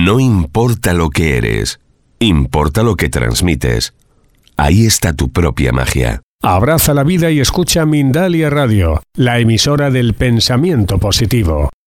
No importa lo que eres, importa lo que transmites. Ahí está tu propia magia. Abraza la vida y escucha Mindalia Radio, la emisora del pensamiento positivo.